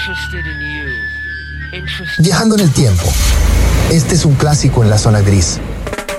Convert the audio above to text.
Viajando en el tiempo. Este es un clásico en la zona gris.